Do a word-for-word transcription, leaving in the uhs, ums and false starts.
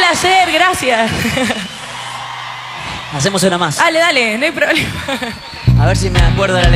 placer, gracias. Hacemos una más. Dale, dale, no hay problema. A ver si me acuerdo la letra.